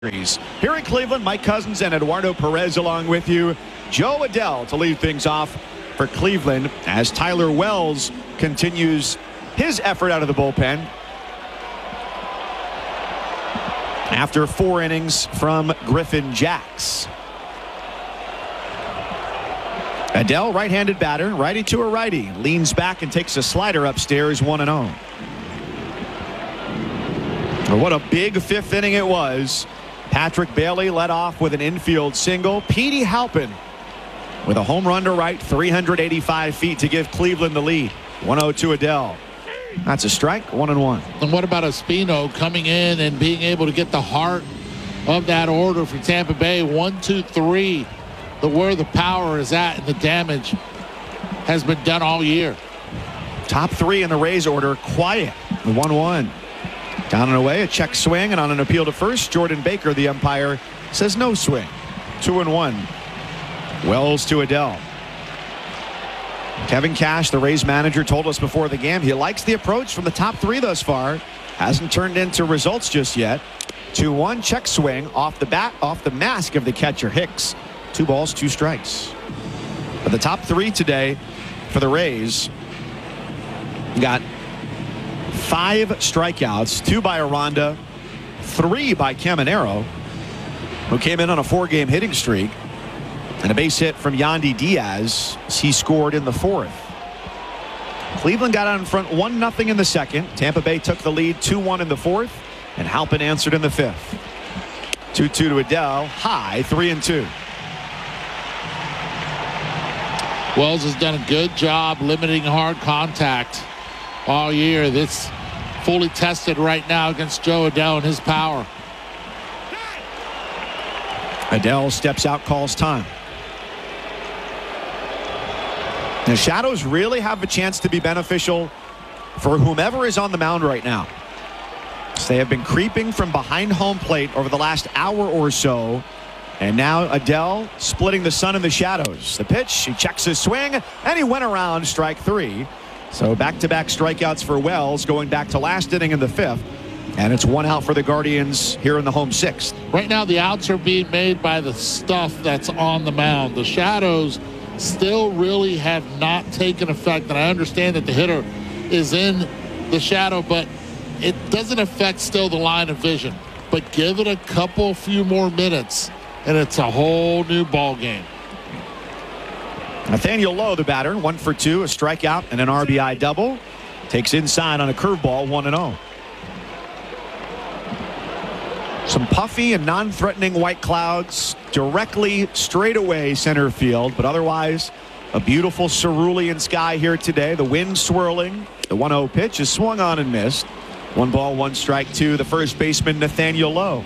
Here in Cleveland, Mike Cousins and Eduardo Perez along with you. Jo Adell to lead things off for Cleveland as Tyler Wells continues his effort out of the bullpen. After 4 innings from Griffin Jax. Adell, right-handed batter, righty to a righty, leans back and takes a slider upstairs, 1-0. What a big 5th inning it was. Patrick Bailey led off with an infield single. Petey Halpin with a home run to right, 385 feet to give Cleveland the lead. 1-0 to Adell. That's a strike, 1-1. And what about Espino coming in and being able to get the heart of that order for Tampa Bay? 1, 2, 3. Where the power is at and the damage has been done all year. Top 3 in the Rays order, quiet. 1-1. Down and away, a check swing, and on an appeal to first, Jordan Baker, the umpire, says no swing. 2-1. Wells to Adell. Kevin Cash, the Rays manager, told us before the game he likes the approach from the top 3 thus far. Hasn't turned into results just yet. 2-1, check swing off the bat, off the mask of the catcher Hicks. 2 balls, 2 strikes. But the top 3 today for the Rays got 5 strikeouts, 2 by Aranda, 3 by Caminero, who came in on a 4-game hitting streak, and a base hit from Yandy Diaz. He scored in the 4th. Cleveland got out in front 1-0 in the 2nd. Tampa Bay took the lead 2-1 in the 4th, and Halpin answered in the 5th. 2-2 to Adell, high, 3-2. Wells has done a good job limiting hard contact all year. That's fully tested right now against Jo Adell and his power. Adell steps out, calls time. The shadows really have a chance to be beneficial for whomever is on the mound right now. So they have been creeping from behind home plate over the last hour or so. And now Adell splitting the sun and the shadows. The pitch, he checks his swing, and he went around, strike 3. So back-to-back strikeouts for Wells going back to last inning in the 5th. And it's 1 out for the Guardians here in the home 6th. Right now the outs are being made by the stuff that's on the mound. The shadows still really have not taken effect. And I understand that the hitter is in the shadow, but it doesn't affect still the line of vision. But give it a few more minutes, and it's a whole new ball game. Nathaniel Lowe, the batter, 1 for 2, a strikeout and an RBI double. Takes inside on a curveball, 1-0. Some puffy and non-threatening white clouds directly straight away center field, but otherwise a beautiful cerulean sky here today. The wind swirling. The 1-0 pitch is swung on and missed. 1 ball, 1 strike to the first baseman, Nathaniel Lowe.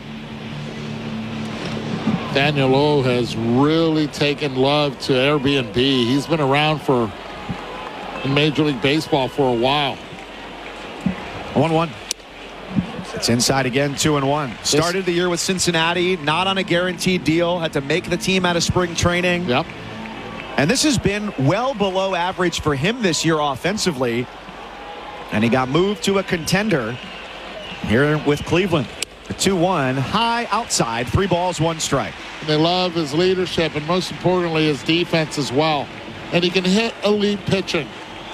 Nathaniel Lowe has really taken love to Airbnb. He's been around in Major League Baseball for a while. 1-1. It's inside again, 2-1. Started the year with Cincinnati, not on a guaranteed deal. Had to make the team out of spring training. Yep. And this has been well below average for him this year offensively. And he got moved to a contender here with Cleveland. The 2-1, high outside, 3 balls, 1 strike. They love his leadership and most importantly his defense as well. And he can hit elite pitching.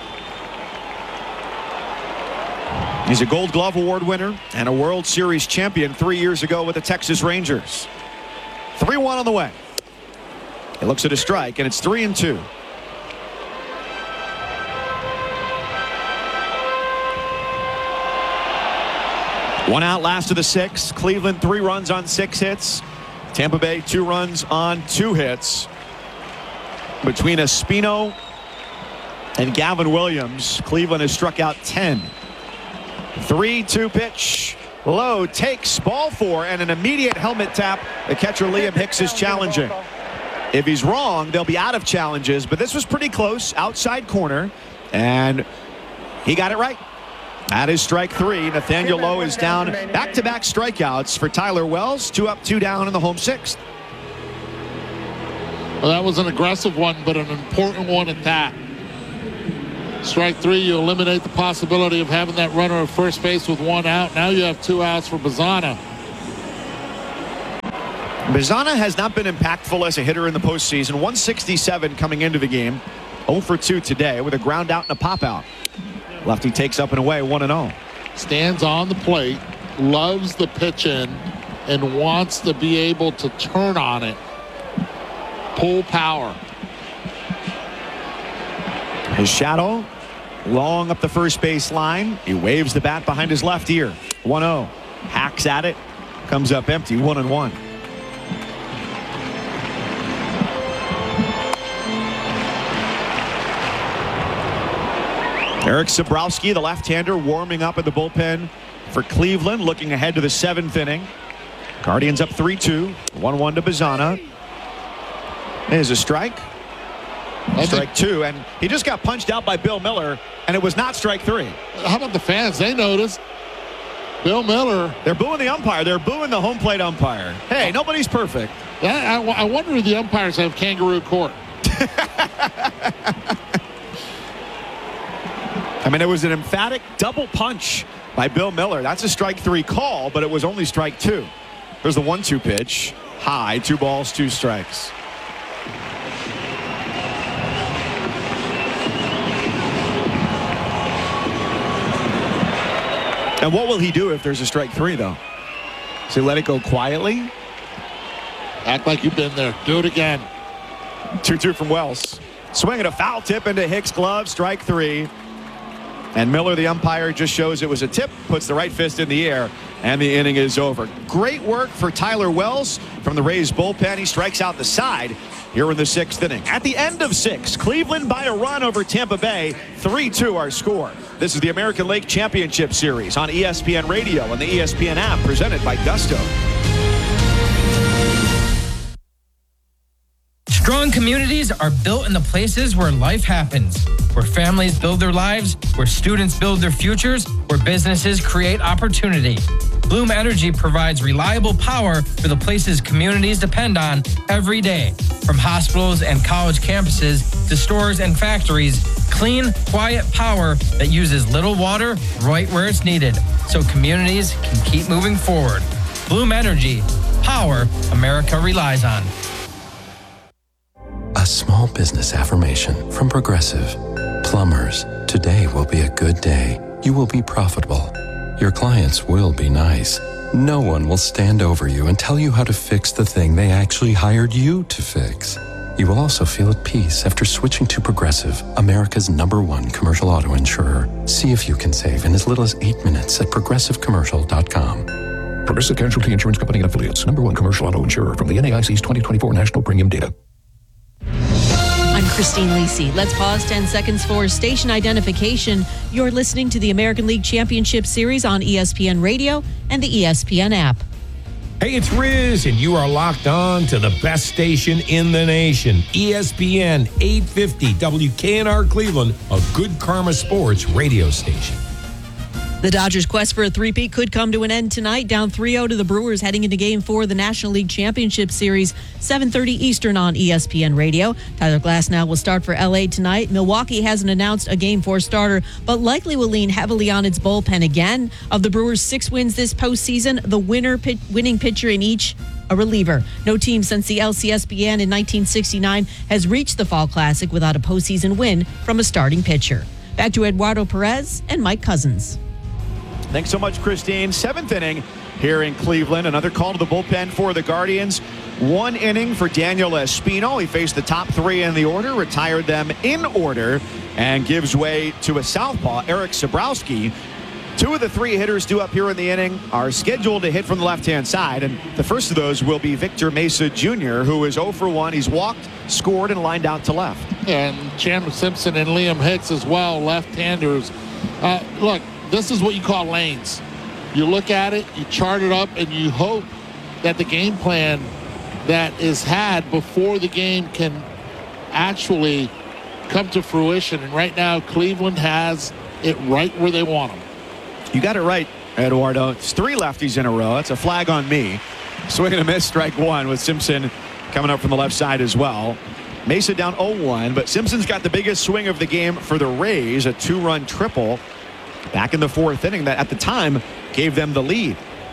He's a Gold Glove Award winner and a World Series champion 3 years ago with the Texas Rangers. 3-1 on the way. He looks at a strike, and it's 3-2. One out, last of the 6th. Cleveland 3 runs on 6 hits. Tampa Bay 2 runs on 2 hits. Between Espino and Gavin Williams, Cleveland has struck out 10. 3-2 pitch. Lowe takes ball 4 and an immediate helmet tap. The catcher Liam Hicks is challenging. If he's wrong, they'll be out of challenges, but this was pretty close, outside corner, and he got it right. That is strike 3. Nathaniel Lowe is down. Back-to-back strikeouts for Tyler Wells. 2 up, 2 down in the home 6th. Well, that was an aggressive one, but an important one at that. Strike 3, you eliminate the possibility of having that runner at first base with 1 out. Now you have 2 outs for Bazana. Bizana has not been impactful as a hitter in the postseason. 167 coming into the game. 0 for 2 today with a ground out and a pop out. Lefty takes up and away 1-0. Stands on the plate, loves the pitch in, and wants to be able to turn on it. Pull power. His shadow long up the first base line. He waves the bat behind his left ear. 1-0. Hacks at it. Comes up empty. 1-1. Eric Sabrowski, the left-hander, warming up in the bullpen for Cleveland, looking ahead to the 7th inning. Guardians up 3-2. 1-1 to Bizana. There's a strike. Strike 2, and he just got punched out by Bill Miller, and it was not strike 3. How about the fans? They noticed. Bill Miller. They're booing the umpire. They're booing the home plate umpire. Hey, nobody's perfect. I wonder if the umpires have kangaroo court. I mean, it was an emphatic double punch by Bill Miller. That's a strike 3 call, but it was only strike 2. There's the 1-2 pitch. High, 2 balls, 2 strikes. And what will he do if there's a strike 3, though? Does he let it go quietly? Act like you've been there. Do it again. 2-2 from Wells. Swinging a foul tip into Hicks' glove. Strike 3. And Miller, the umpire, just shows it was a tip, puts the right fist in the air, and the inning is over. Great work for Tyler Wells from the Rays bullpen. He strikes out the side here in the 6th inning. At the end of 6, Cleveland by a run over Tampa Bay. 3-2 our score. This is the American League Championship Series on ESPN Radio and the ESPN app, presented by Gusto. Strong communities are built in the places where life happens, where families build their lives, where students build their futures, where businesses create opportunity. Bloom Energy provides reliable power for the places communities depend on every day. From hospitals and college campuses to stores and factories, clean, quiet power that uses little water right where it's needed, so communities can keep moving forward. Bloom Energy, power America relies on. A small business affirmation from Progressive. Plumbers, today will be a good day. You will be profitable. Your clients will be nice. No one will stand over you and tell you how to fix the thing they actually hired you to fix. You will also feel at peace after switching to Progressive, America's #1 commercial auto insurer. See if you can save in as little as 8 minutes at progressivecommercial.com. Progressive Casualty Insurance Company and Affiliates, #1 commercial auto insurer from the NAIC's 2024 National Premium Data. I'm Christine Lisi. Let's pause 10 seconds for station identification. You're listening to the American League Championship Series on ESPN Radio and the ESPN app. Hey, it's Riz, and you are locked on to the best station in the nation, ESPN 850 WKNR Cleveland, a Good Karma Sports radio station. The Dodgers' quest for a three-peat could come to an end tonight, down 3-0 to the Brewers heading into Game 4 of the National League Championship Series, 7:30 Eastern on ESPN Radio. Tyler Glasnow will start for L.A. tonight. Milwaukee hasn't announced a Game 4 starter, but likely will lean heavily on its bullpen again. Of the Brewers' 6 wins this postseason, the winning pitcher in each a reliever. No team since the LCS began in 1969 has reached the Fall Classic without a postseason win from a starting pitcher. Back to Eduardo Perez and Mike Cousins. Thanks so much, Christine. 7th inning here in Cleveland. Another call to the bullpen for the Guardians. 1 inning for Daniel Espino. He faced the top 3 in the order, retired them in order, and gives way to a southpaw, Eric Sabrowski. 2 of the 3 hitters due up here in the inning are scheduled to hit from the left-hand side, and the first of those will be Victor Mesa Jr., who is 0 for 1. He's walked, scored, and lined out to left. And Chandler Simpson and Liam Hicks as well, left-handers. Look, this is what you call lanes. You look at it, you chart it up, and you hope that the game plan that is had before the game can actually come to fruition. And right now, Cleveland has it right where they want them. You got it right, Eduardo. It's 3 lefties in a row. That's a flag on me. Swing and a miss, strike 1, with Simpson coming up from the left side as well. Mesa down 0-1, but Simpson's got the biggest swing of the game for the Rays, a 2-run triple back in the 4th inning that at the time gave them the lead.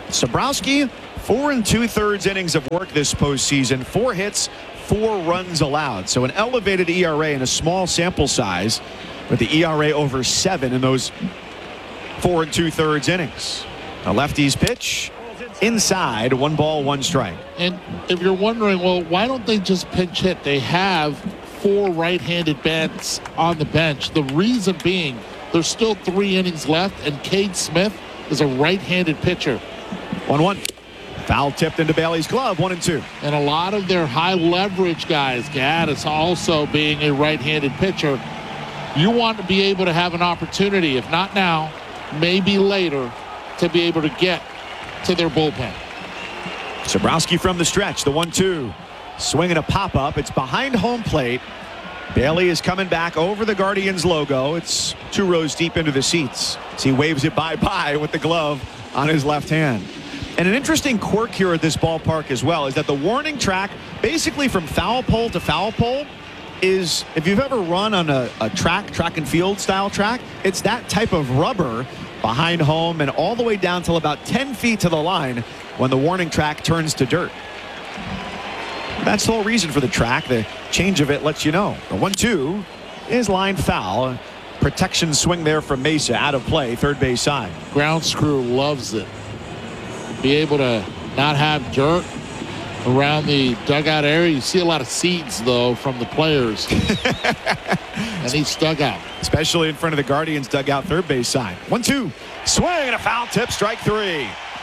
Sabrowski, 4 2/3 innings of work this postseason, 4 hits, 4 runs allowed. So an elevated ERA in a small sample size, with the ERA over 7 in those 4 2/3 innings. A lefty's pitch inside, 1 ball, 1 strike. And if you're wondering, well, why don't they just pinch hit? They have 4 right-handed bats on the bench. The reason being, there's still 3 innings left, and Cade Smith is a right-handed pitcher. 1-1. Foul tipped into Bailey's glove, 1-2. And a lot of their high leverage guys, Gaddis also being a right-handed pitcher, you want to be able to have an opportunity, if not now, maybe later, to be able to get to their bullpen. Sabrowski from the stretch, the 1-2. Swinging a pop-up. It's behind home plate. Bailey is coming back over the Guardians logo. It's 2 rows deep into the seats. So he waves it bye-bye with the glove on his left hand. And an interesting quirk here at this ballpark as well is that the warning track, basically from foul pole to foul pole, is, if you've ever run on a track and field style track, it's that type of rubber behind home and all the way down till about 10 feet to the line when the warning track turns to dirt. That's the whole reason for the track. The change of it lets you know. The 1-2 is line foul. Protection swing there from Mesa, out of play, third base side. Ground screw loves it. Be able to not have dirt around the dugout area. You see a lot of seeds, though, from the players and each dugout. Especially in front of the Guardians dugout, third base side. 1-2. Swing and a foul tip, strike 3.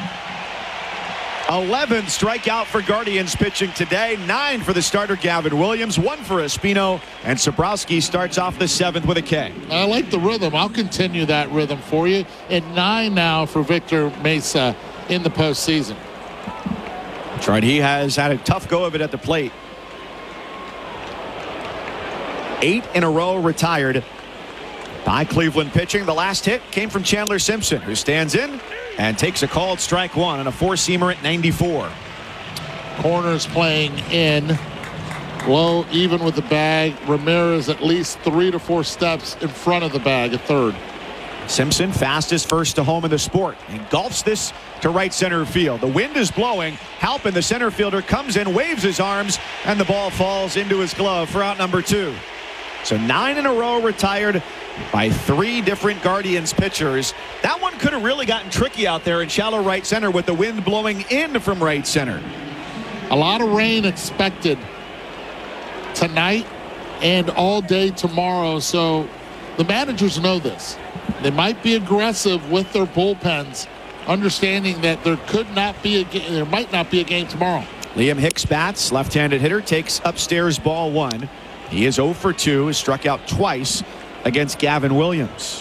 11 strikeout for Guardians pitching today. 9 for the starter Gavin Williams. 1 for Espino. And Sabrowski starts off the 7th with a K. I like the rhythm. I'll continue that rhythm for you. And 9 now for Victor Mesa in the postseason. That's right. He has had a tough go of it at the plate. 8 in a row retired by Cleveland pitching. The last hit came from Chandler Simpson, who stands in and takes a called strike 1 on a 4-seamer at 94. Corners playing in. Low, even with the bag. Ramirez at least 3 to 4 steps in front of the bag at third. Simpson, fastest first to home in the sport, engulfs this to right center field. The wind is blowing. Halpin, the center fielder, comes in, waves his arms, and the ball falls into his glove for out number 2. So 9 in a row retired by 3 different Guardians pitchers. That one could have really gotten tricky out there in shallow right center with the wind blowing in from right center. A lot of rain expected tonight and all day tomorrow, so the managers know this. They might be aggressive with their bullpens, understanding that there might not be a game tomorrow. Liam Hicks bats, left-handed hitter, takes upstairs ball 1. He is 0 for 2, has struck out twice against Gavin Williams.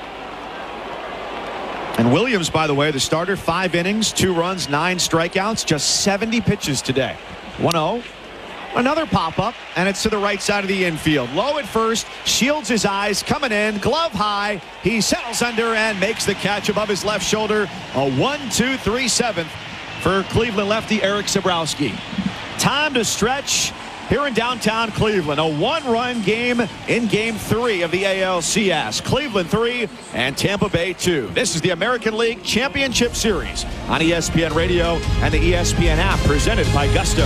And Williams, by the way, the starter, 5 innings, 2 runs, 9 strikeouts, just 70 pitches today. 1-0. Another pop-up, and it's to the right side of the infield. Low at first, shields his eyes, coming in, glove high. He settles under and makes the catch above his left shoulder. A 1-2-3-7 for Cleveland lefty Eric Sabrowski. Time to stretch here in downtown Cleveland. A 1-run game in Game 3 of the ALCS. Cleveland 3 and Tampa Bay 2. This is the American League Championship Series on ESPN Radio and the ESPN app, presented by Gusto.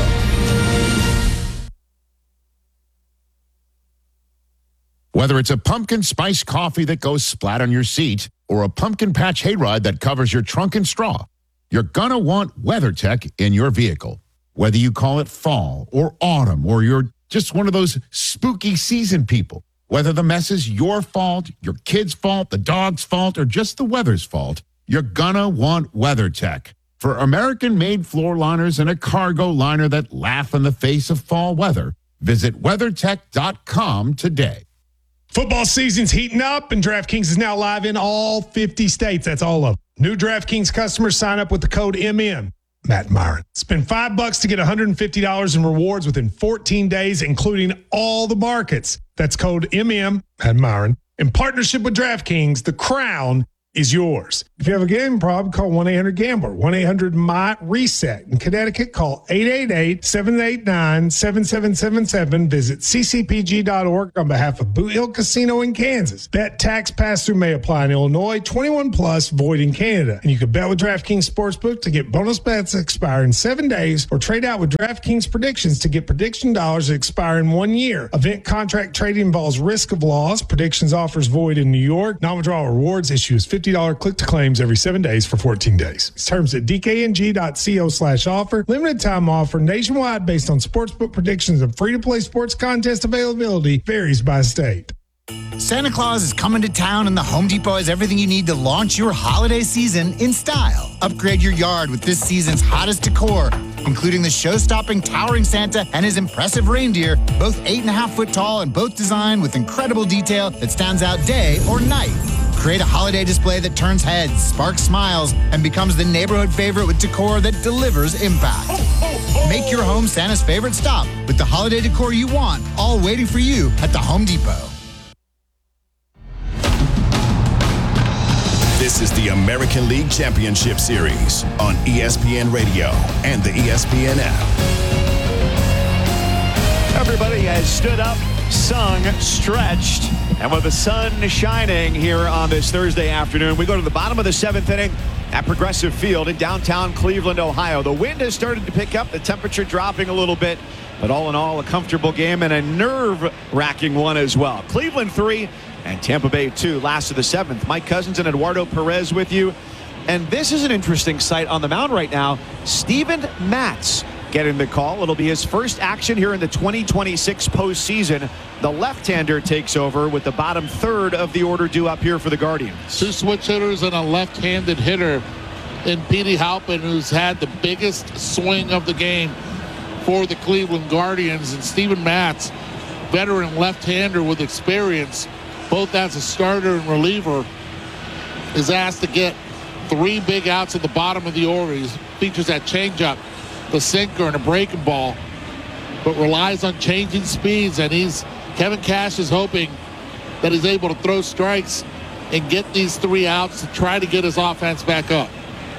Whether it's a pumpkin spice coffee that goes splat on your seat or a pumpkin patch hayride that covers your trunk and straw, you're gonna want WeatherTech in your vehicle. Whether you call it fall or autumn, or you're just one of those spooky season people, whether the mess is your fault, your kid's fault, the dog's fault, or just the weather's fault, you're gonna want WeatherTech. For American-made floor liners and a cargo liner that laugh in the face of fall weather, visit WeatherTech.com today. Football season's heating up, and DraftKings is now live in all 50 states. That's all of them. New DraftKings customers sign up with the code MM. Matt Myron. Spend $5 to get $150 in rewards within 14 days, including all the markets. That's code MM, Matt Myron. In partnership with DraftKings, the crown is yours. If you have a gambling problem, call 1-800-GAMBLER, 1-800-MY-RESET. In Connecticut, call 888-789-7777. Visit ccpg.org on behalf of Boot Hill Casino in Kansas. Bet tax pass-through may apply in Illinois, 21 plus, void in Canada. And you can bet with DraftKings Sportsbook to get bonus bets that expire in 7 days, or trade out with DraftKings Predictions to get prediction dollars that expire in 1 year. Event contract trading involves risk of loss. Predictions offers void in New York. Non-withdrawal rewards issues $50 click-to-claims every 7 days for 14 days. Terms at dkng.co/offer. Limited time offer nationwide based on sportsbook predictions and free-to-play sports contest availability varies by state. Santa Claus is coming to town, and the Home Depot has everything you need to launch your holiday season in style. Upgrade your yard with this season's hottest decor, including the show-stopping towering Santa and his impressive reindeer, both 8.5-foot tall and both designed with incredible detail that stands out day or night. Create a holiday display that turns heads, sparks smiles, and becomes the neighborhood favorite with decor that delivers impact. Make your home Santa's favorite stop with the holiday decor you want, all waiting for you at the Home Depot. This is the American League Championship Series on ESPN Radio and the ESPN app. Everybody has stood up, sung, stretched, and with the sun shining here on this Thursday afternoon, we go to the bottom of the 7th inning at Progressive Field in downtown Cleveland, Ohio. The wind has started to pick up, the temperature dropping a little bit, but all in all, a comfortable game and a nerve-wracking one as well. Cleveland 3 and Tampa Bay 2, last of the 7th. Mike Cousins and Eduardo Perez with you. And this is an interesting sight on the mound right now. Steven Matz getting the call. It'll be his first action here in the 2026 postseason. The left-hander takes over with the bottom third of the order due up here for the Guardians. 2 switch hitters and a left-handed hitter in Petey Halpin, who's had the biggest swing of the game for the Cleveland Guardians, and Steven Matz, veteran left-hander with experience, both as a starter and reliever, is asked to get 3 big outs at the bottom of the order. He features that changeup, the sinker, and a breaking ball, but relies on changing speeds. And Kevin Cash is hoping that he's able to throw strikes and get these 3 outs to try to get his offense back up.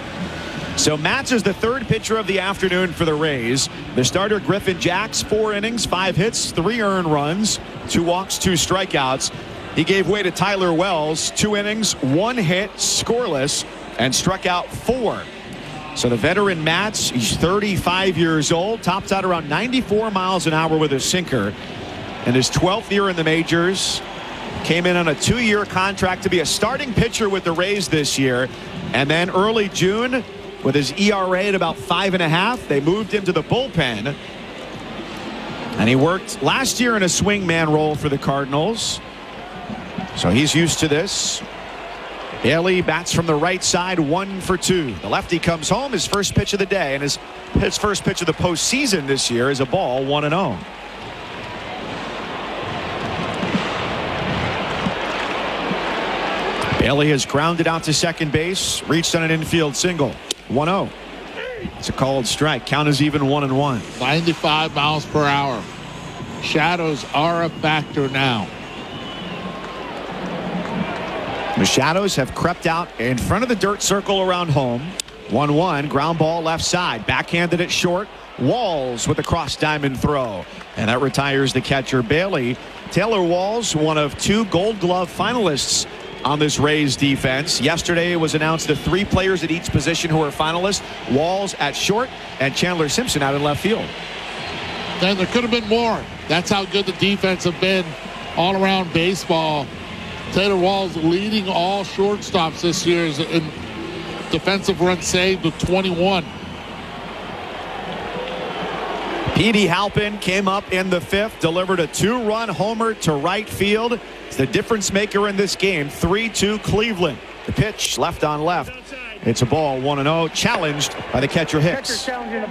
So Matz is the third pitcher of the afternoon for the Rays. The starter, Griffin Jacks, 4 innings, 5 hits, 3 earned runs, 2 walks, 2 strikeouts. He gave way to Tyler Wells, 2 innings, 1 hit, scoreless, and struck out 4. So the veteran Matz, he's 35 years old, tops out around 94 miles an hour with a sinker. In his 12th year in the majors, came in on a 2-year contract to be a starting pitcher with the Rays this year. And then early June, with his ERA at about 5.5, they moved him to the bullpen. And he worked last year in a swingman role for the Cardinals. So he's used to this. Bailey bats from the right side, 1 for 2. The lefty comes home, his first pitch of the day, and his first pitch of the postseason this year is a ball, 1-0. Bailey has grounded out to second base, reached on an infield single, 1-0. It's a called strike. Count is even 1-1. 95 miles per hour. Shadows are a factor now. The Shadows have crept out in front of the dirt circle around home. 1-1, ground ball left side, backhanded at short. Walls with a cross diamond throw, and that retires the catcher Bailey. Taylor Walls, one of 2 Gold Glove finalists on this Rays defense. Yesterday it was announced the 3 players at each position who are finalists: Walls at short and Chandler Simpson out in left field. And there could have been more. That's how good the defense have been all around baseball. Taylor Walls leading all shortstops this year in defensive runs saved with 21. Petey Halpin came up in the 5th, delivered a 2-run homer to right field. It's the difference maker in this game. 3-2 Cleveland. The pitch left on left. It's a ball, 1-0, challenged by the catcher Hicks.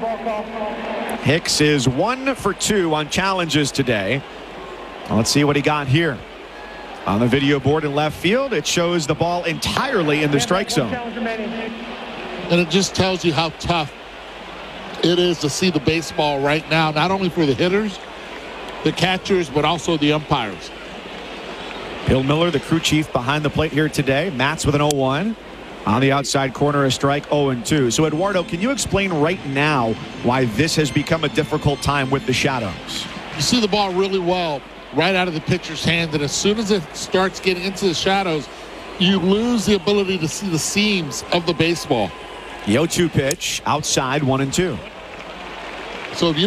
Hicks is 1 for 2 on challenges today. Let's see what he got here. On the video board in left field, it shows the ball entirely in the strike zone. And it just tells you how tough it is to see the baseball right now, not only for the hitters, the catchers, but also the umpires. Bill Miller, the crew chief behind the plate here today. Matz with an 0-1. On the outside corner, a strike, 0-2. So, Eduardo, can you explain right now why this has become a difficult time with the Shadows? You see the ball really well right out of the pitcher's hand, and as soon as it starts getting into the shadows, you lose the ability to see the seams of the baseball. The 0-2 pitch, outside, 1-2. So if you